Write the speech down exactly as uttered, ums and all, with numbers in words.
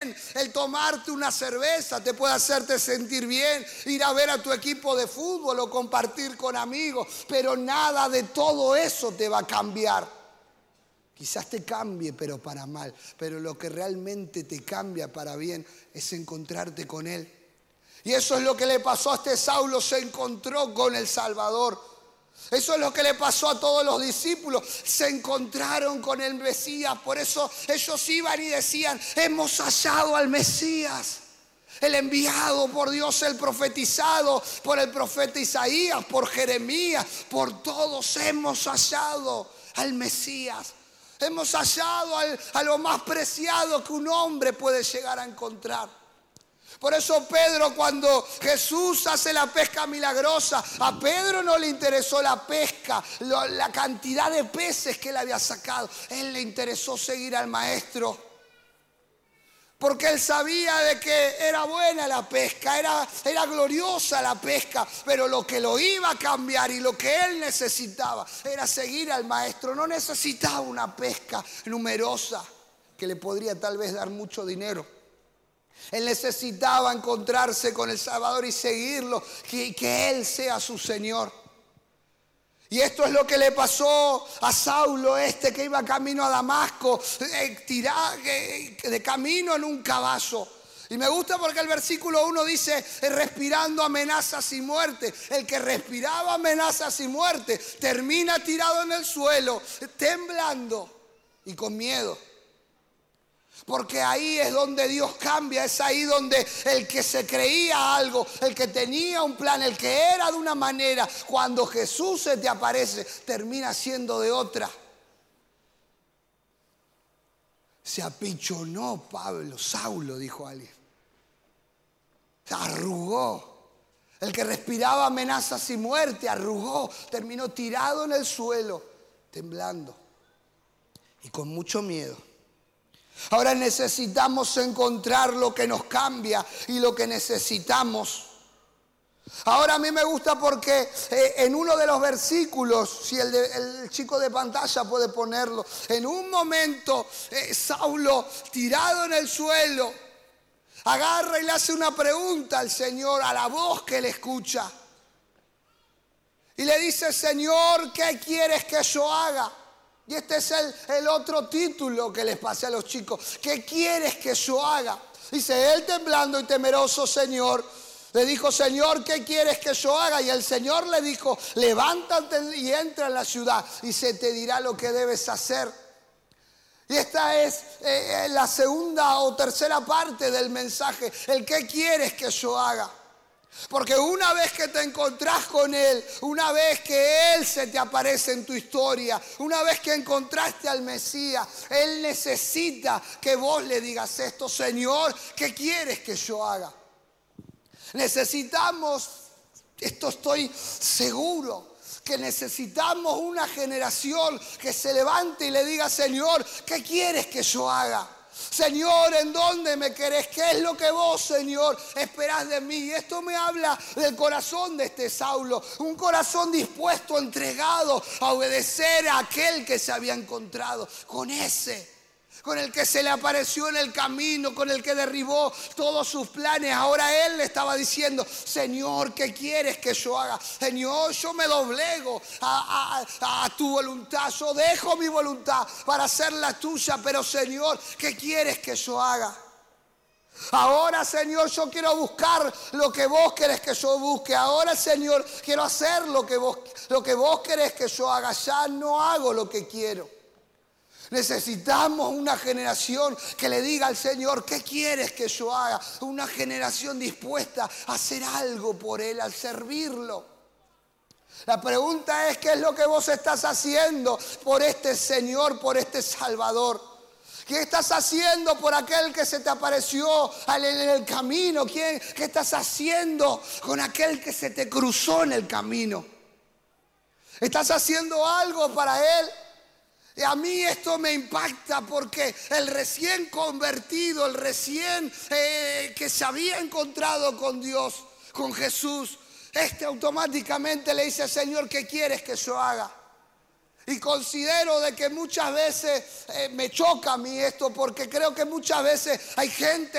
bien. El tomarte una cerveza te puede hacerte sentir bien. Ir a ver a tu equipo de fútbol o compartir con amigos. Pero nada de todo eso te va a cambiar. Quizás te cambie, pero para mal. Pero lo que realmente te cambia para bien es encontrarte con Él. Y eso es lo que le pasó a este Saulo. Se encontró con el Salvador. Eso es lo que le pasó a todos los discípulos. Se encontraron con el Mesías. Por eso ellos iban y decían: hemos hallado al Mesías, el enviado por Dios, el profetizado por el profeta Isaías, por Jeremías. Por todos hemos hallado al Mesías. Hemos hallado al, a lo más preciado que un hombre puede llegar a encontrar. Por eso Pedro, cuando Jesús hace la pesca milagrosa, a Pedro no le interesó la pesca, lo, la cantidad de peces que él había sacado. Él le interesó seguir al maestro. Porque él sabía de que era buena la pesca, era, era gloriosa la pesca, pero lo que lo iba a cambiar y lo que él necesitaba era seguir al maestro. No necesitaba una pesca numerosa que le podría tal vez dar mucho dinero. Él necesitaba encontrarse con el Salvador y seguirlo, que, que Él sea su Señor. Y esto es lo que le pasó a Saulo, este que iba camino a Damasco, eh, tirá, eh, de camino en un caballo. Y me gusta porque el versículo uno dice: respirando amenazas y muerte. El que respiraba amenazas y muerte termina tirado en el suelo, temblando y con miedo. Porque ahí es donde Dios cambia, es ahí donde el que se creía algo, el que tenía un plan, el que era de una manera, cuando Jesús se te aparece, termina siendo de otra. Se apichonó Pablo, Saulo, dijo alguien. Se arrugó. El que respiraba amenazas y muerte, arrugó, terminó tirado en el suelo, temblando y con mucho miedo. Ahora necesitamos encontrar lo que nos cambia y lo que necesitamos. Ahora a mí me gusta porque eh, en uno de los versículos, si el, de, el chico de pantalla puede ponerlo, en un momento eh, Saulo, tirado en el suelo, agarra y le hace una pregunta al Señor, a la voz que le escucha. Y le dice: Señor, ¿qué quieres que yo haga? Y este es el, el otro título que les pasé a los chicos. ¿Qué quieres que yo haga? Dice él, temblando y temeroso, Señor, le dijo: Señor, ¿qué quieres que yo haga? Y el Señor le dijo: levántate y entra en la ciudad y se te dirá lo que debes hacer. Y esta es eh, la segunda o tercera parte del mensaje. El ¿qué quieres que yo haga? Porque una vez que te encontrás con Él, una vez que Él se te aparece en tu historia, una vez que encontraste al Mesías, Él necesita que vos le digas esto: Señor, ¿qué quieres que yo haga? Necesitamos, esto estoy seguro, que necesitamos una generación que se levante y le diga: Señor, ¿qué quieres que yo haga? Señor, ¿en dónde me querés? ¿Qué es lo que vos, Señor, esperás de mí? Y esto me habla del corazón de este Saulo. Un corazón dispuesto, entregado a obedecer a aquel que se había encontrado. Con ese, con el que se le apareció en el camino, con el que derribó todos sus planes. Ahora él le estaba diciendo: Señor, ¿qué quieres que yo haga? Señor, yo me doblego a, a, a tu voluntad. Yo dejo mi voluntad para hacer la tuya. Pero Señor, ¿qué quieres que yo haga? Ahora, Señor, yo quiero buscar lo que vos querés que yo busque. Ahora, Señor, quiero hacer lo que vos, lo que vos querés que yo haga. Ya no hago lo que quiero. Necesitamos una generación que le diga al Señor: ¿qué quieres que yo haga? Una generación dispuesta a hacer algo por Él, al servirlo. La pregunta es: ¿qué es lo que vos estás haciendo por este Señor, por este Salvador? ¿Qué estás haciendo por aquel que se te apareció en el camino? ¿Qué, qué estás haciendo con aquel que se te cruzó en el camino? ¿Estás haciendo algo para Él? Y a mí esto me impacta porque el recién convertido, el recién eh, que se había encontrado con Dios, con Jesús, este automáticamente le dice: Señor, ¿qué quieres que yo haga? Y considero de que muchas veces eh, me choca a mí esto, porque creo que muchas veces hay gente